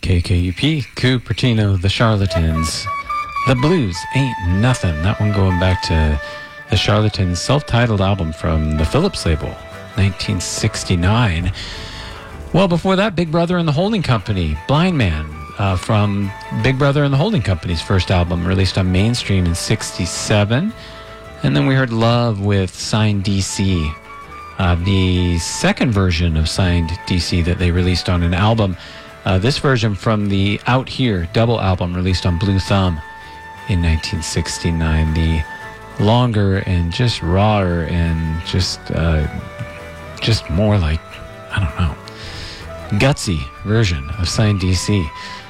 KKUP, Cupertino, The Charlatans. The Blues Ain't Nothing. That one going back to The Charlatans' self-titled album from the Philips label, 1969. Well, before that, Big Brother and the Holding Company, Blind Man, from Big Brother and the Holding Company's first album, released on Mainstream in 67. And then we heard Love with Signed DC, the second version of Signed DC that they released on an album. This version from the Out Here double album released on Blue Thumb in 1969. The longer and just rawer and just more like, I don't know, gutsy version of Signed DC.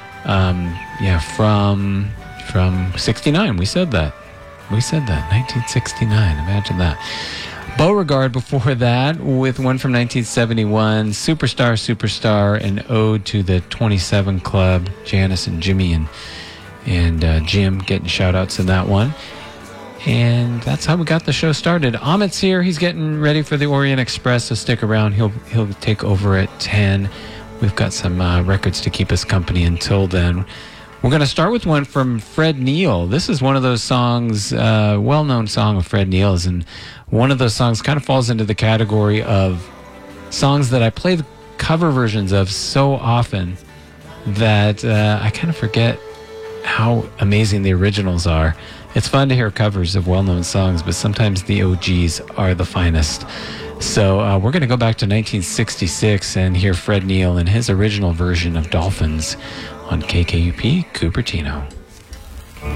From 69. We said that. 1969. Imagine that. Beauregard before that with one from 1971, Superstar, an ode to the 27 Club, Janice and Jimmy and Jim getting shout-outs in that one. And that's how we got the show started. Amit's here. He's getting ready for the Orient Express, so stick around. He'll take over at 10. We've got some records to keep us company until then. We're going to start with one from Fred Neil. This is one of those songs, well-known song of Fred Neil's, and one of those songs kind of falls into the category of songs that I play the cover versions of so often that I kind of forget how amazing the originals are. It's fun to hear covers of well-known songs, but sometimes the OGs are the finest. So we're going to go back to 1966 and hear Fred Neil in his original version of Dolphins on KKUP Cupertino.